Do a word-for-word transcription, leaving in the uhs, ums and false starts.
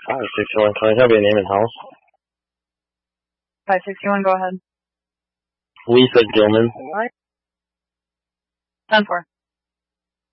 five sixty-one, can I have your name and house? five sixty-one, go ahead. Lisa Gilman. What? ten four.